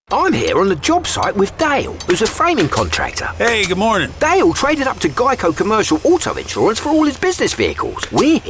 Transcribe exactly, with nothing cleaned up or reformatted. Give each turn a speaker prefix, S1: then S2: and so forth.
S1: I'm here on the job site with Dale, who's a framing contractor.
S2: Hey, good morning.
S1: Dale traded up to Geico Commercial Auto Insurance for all his business vehicles. We're here